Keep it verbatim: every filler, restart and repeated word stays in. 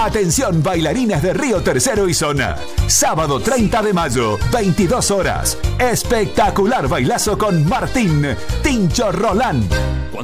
Atención bailarines de Río Tercero y zona. Sábado treinta de mayo, veintidós horas. Espectacular bailazo con Martín Tincho Rolán.